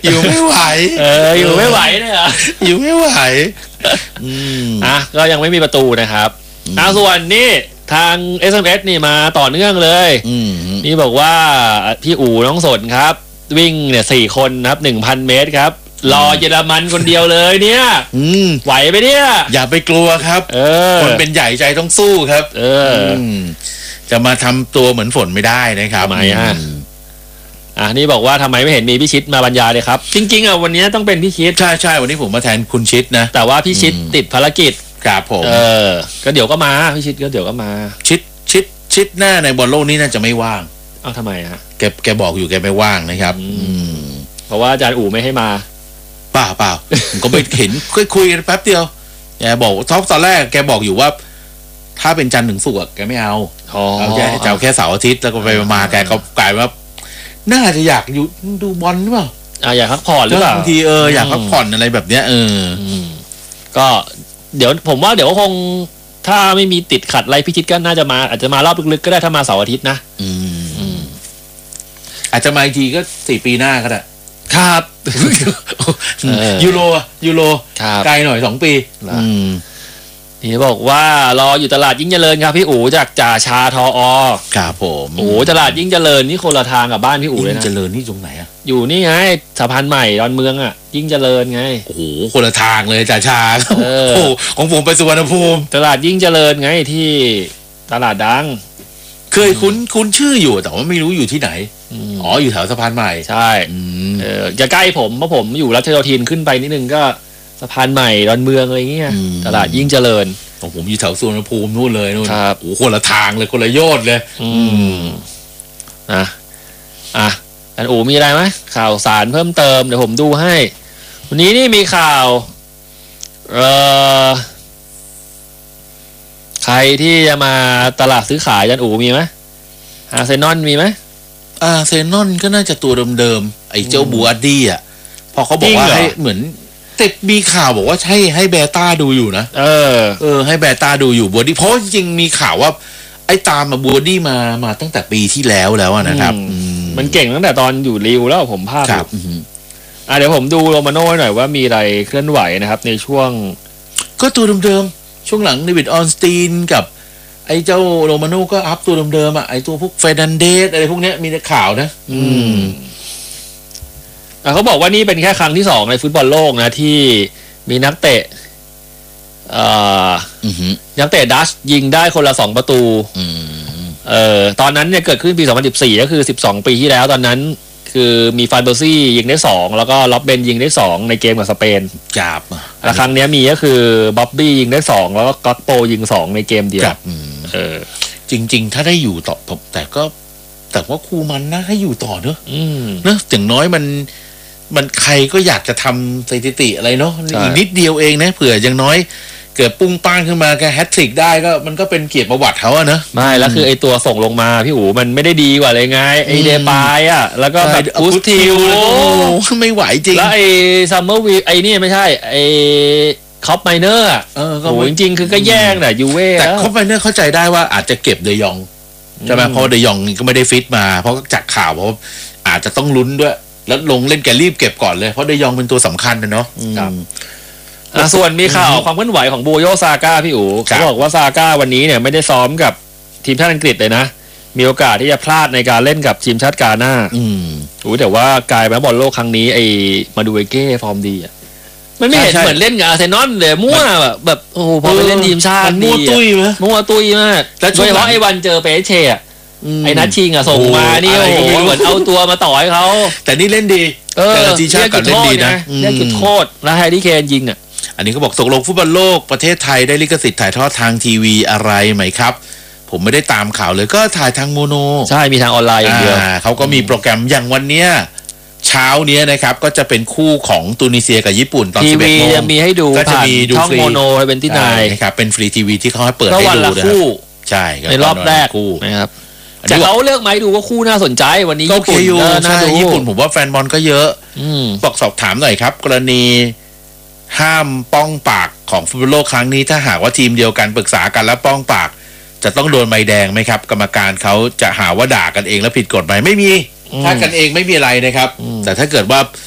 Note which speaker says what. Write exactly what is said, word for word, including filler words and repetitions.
Speaker 1: อยู่ไม่ไหว
Speaker 2: เอออยู่ไม่ไหวเนี่ยเหรอ
Speaker 1: อยู่ไม่ไหว
Speaker 2: อืมอ่ะก็ยังไม่มีประตูนะครับอ่ะส่วนนี่ทาง เอส เอ็ม เอส นี่มาต่อเนื่องเลยนี่บอกว่าพี่อู๋น้องสนครับวิ่งเนี่ยสี่คนนะครับ หนึ่งพัน เมตรครับรอเยอรมันคนเดียวเลยเนี่ยไหวไหมเนี่ย
Speaker 1: อย่าไปกลัวครับคนเป็นใหญ่ใจต้องสู้ครับเออจะมาทำตัวเหมือนฝนไม่ได้นะครับ
Speaker 2: ทำไมอ่ะอ่ะนี่บอกว่าทำไมไม่เห็นมีพี่ชิดมาบรรยายเลยครับจริงๆอ่ะวันนี้ต้องเป็นพี่ชิด
Speaker 1: ใช่ใช่วันนี้ผมมาแทนคุณชิดนะ
Speaker 2: แต่ว่าพี่ชิดติดภารกิจ
Speaker 1: ครับผม
Speaker 2: เออก็เดี๋ยวก็มาพี่ชิดก็เดี๋ยวก็มา
Speaker 1: ชิดชิดชิดหน้าในบอลโลกนี้น่าจะไม่ว่าง
Speaker 2: อ้าวทำไมฮะ
Speaker 1: แกแกบอกอยู่แกไม่ว่างนะครับ
Speaker 2: เพราะว่าอาจารย์อู๋ไม่ให้มา
Speaker 1: เปล่าเปล่าผมก็ไปเห็นคุยคุยกันแป๊บเดียวแกบอกท็อปตอนแรกแกบอกอยู่ว่าถ้าเป็นจันทร์ถึงศุกร์แกไม่เอาเอาแค่จะเอาแค่เสาร์อาทิตย์แล้วก็ไปมาแกก็กลายว่าน่าจะอยากอยู่ดูบอลหรือเปล่า
Speaker 2: อ่าอยากพักผ่อนหรือเปล่า
Speaker 1: บางทีเอออยากพักผ่อนอะไรแบบเนี้ยเออ
Speaker 2: ก็เดี๋ยวผมว่าเดี๋ยวคงถ้าไม่มีติดขัดอะไรพี่ชิดก็น่าจะมาอาจจะมารอบลึกๆก็ได้ถ้ามาเสาร์อาทิตย์นะอืม
Speaker 1: อาจจะมาอีกทีก็สี่ปีหน้าก็ได้
Speaker 2: ครับ
Speaker 1: ยูโรยูโรไกลหน่อยสองปี
Speaker 2: นี่บอกว่ารออยู่ตลาดยิ่งเจริญครับพี่อู๋จากจ่าชาทออ
Speaker 1: ครับผม
Speaker 2: โอ้ตลาดยิ่งเจริญนี่คนละทางกับบ้านพี่อู๋เลยนะ
Speaker 1: ยิ่งเจริญนี่ตรงไหนอ่ะ
Speaker 2: อยู่นี่ไงสะพานใหม่ดอนเมืองอ่ะยิ่งเจริญไง
Speaker 1: โอ้โหคนละทางเลยจ่าชาโอ้ของผมไปสุวรรณภูมิ
Speaker 2: ตลาดยิ่งเจริญไงที่ตลาดดัง
Speaker 1: เคยคุ้นคุ้นชื่ออยู่แต่ว่าไม่รู้อยู่ที่ไหนอ๋ออยู่แถวสะพานใหม่
Speaker 2: ใช่เออจะใกล้ผมเพราะผมอยู่รัชโยธินขึ้นไปนิดนึงก็สะพานใหม่ดอนเมืองอะไรเงี้ยตลาดยิ่งเจริญ
Speaker 1: ของผมอยู่แถวสุวรรณภูมินู่นเลยนู่นโอ้คนละทางเลยคนละโยชน์เลยอืม
Speaker 2: อ่ะอ่ะอันอู๋มีอะไรไหมข่าวสารเพิ่มเติมเดี๋ยวผมดูให้วันนี้นี่มีข่าวเอ่อใครที่จะมาตลาดซื้อขายอันอู๋มีไหมอาร์เซนอลมีไหม
Speaker 1: อาร์เซนอลก็น่าจะตัวเดิมๆไอ้เจ้าบูอาร์ดี้อ่ะพอเขาบอกว่าให้เหมือนแต่มีข่าวบอกว่าให้ให้เบต้าดูอยู่นะเออเออให้เบต้าดูอยู่บูอาร์ดี้เพราะจริงๆมีข่าวว่าไอ้ตามมาบูอาร์ดี้มามาตั้งแต่ปีที่แล้วแล้วนะครับ
Speaker 2: มันเก่งตั้งแต่ตอนอยู่ริวแล้วผมภาพครับอ่ะเดี๋ยวผมดูโรมาโน่หน่อยว่ามีอะไรเคลื่อนไหวนะครับในช่วง
Speaker 1: ก็ตัวเดิมๆช่วงหลังเดวิดออนสตีนกับไอ้เจ้าโรมาโน่ก็อัพตัวเดิมๆอ่ะไอ้ตัวพวกเฟรนันเดสอะไรพวกเนี้ยมีแต่ข่าวนะอืม
Speaker 2: อ่ะเขาบอกว่านี่เป็นแค่ครั้งที่สองในฟุตบอลโลกนะที่มีนักเตะเอ่อนักเตะดัชยิงได้คนละสองประตูเอ่อตอนนั้นเนี่ยเกิดขึ้นปีสองพันสิบสี่ก็คือสิบสองปีที่แล้วตอนนั้นคือมีฟานเบอร์ซี่ยิงได้สองแล้วก็ล็อบเบนยิงได้สองในเกมกับสเปน
Speaker 1: จับ
Speaker 2: แล้วครั้งนี้มีก็คือบ๊อบบี้ยิงได้สองแล้วก็ก็อตโปยิงสองในเกมเดียวเออ
Speaker 1: จริงๆถ้าได้อยู่ต่อผมแต่ก็แต่ว่าครูมันนะให้อยู่ต่อเนอะเนอะอย่างน้อยมันมันใครก็อยากจะทำสถิติอะไรเนาะอีกนิดเดียวเองนะเผื่ออย่างน้อยเกิดปุ้งป้างขึ้นมาแค่แฮตทริกได้ก็มันก็เป็นเกียรติประวัติเขาอะนะ
Speaker 2: ไม่แล้วคือไอตัวส่งลงมาพี่อู๋มันไม่ได้ดีกว่าเลยไงไอเดปายอะแล้วก็แบบอุสติล
Speaker 1: ไม่ไหวจริง
Speaker 2: แล้วไอซัมเมอร์วีไอนี่ไม่ใช่ไอคอปไมเนอร์อะเออโหจริงๆคือก็แย่งแหละยูเว่
Speaker 1: แต่คอปไมเนอร์เข้าใจได้ว่าอาจจะเก็บเดยองใช่ไหมเพราะเดยองก็ไม่ได้ฟิตมาเพราะจากข่าวเพราะอาจจะต้องลุ้นด้วยแล้วลงเล่นแกรีบเก็บก่อนเลยเพราะเดยองเป็นตัวสำคัญนะเนาะ
Speaker 2: ส่วนมีข่าวความเคลื่อนไหวของบูโยซาก้าพี่อู๋เขาบอกว่าซาก้าวันนี้เนี่ยไม่ได้ซ้อมกับทีมชาติอังกฤษเลยนะมีโอกาสที่จะพลาดในการเล่นกับทีมชาติกาหน้าอืมโอ้แต่ว่ากลายเป็นบอลโลกครั้งนี้ไอ้มาดูเอเก้ฟอร์มดีอ่ะมันไม่เห็นเหมือนเล่นกับอาร์เซนอลเลยมั่วแบบแบบโอ้โหพอไปเล่นทีมชาติ
Speaker 1: มั่วตุ้ยมั้ย
Speaker 2: มั่วตุ้ยมากโดยเฉพาะไอ้วันเจอเปเช่อะไอ้นัทชิงอ่ะส่งมานี่โอ้โหเหมือนเอาตัวมาต่อให้เขา
Speaker 1: แต่นี่เล่นดี
Speaker 2: แต่ทีมชาติก็เล่นดีนะเรียกจุดโทษแล้วแฮร์รี่เคนยิงอ่ะ
Speaker 1: อันนี้ก็บอกตกลงฟุตบอลโลกประเทศไทยได้ลิขสิทธิ์ถ่ายทอดทางทีวีอะไรไหมครับผมไม่ได้ตามข่าวเลยก็ถ่ายทางโมโน
Speaker 2: ใช่มีทางออนไลน์อย่างเดียว
Speaker 1: เขาก็มีโปรแกรมอย่างวันเนี้ยเช้าเนี้ยนะครับก็จะเป็นคู่ของตูนิเซียกับญี่ปุ่นตอน สิบเอ็ดโมง
Speaker 2: จะมีให้ดูก็จะมีดูฟรีช่องโมโนเป็นที่ไหน
Speaker 1: นะครับเป็นฟรีทีวีที่เขาให้เปิดให้ดู
Speaker 2: นะครับ
Speaker 1: ใช่
Speaker 2: ในรอบแรกนะครับแต่เขาเลือกไหมดูว่าคู่น่าสนใจวันนี้ญี่ปุ่น
Speaker 1: น่าดูญี่ปุ่นผมว่าแฟนบอลก็เยอะบอกสอบถามหน่อยครับกรณีห้ามป้องปากของฟุตบอลโลกครั้งนี้ถ้าหากว่าทีมเดียวกันปรึกษากันแล้วป้องปากจะต้องโดนใบแดงไหมครับกรรมการเขาจะหาว่าด่ากันเองแล้วผิดกฎไหมไม่มีถ้ากันเองไม่มีอะไรนะครับแต่ถ้าเกิดว่า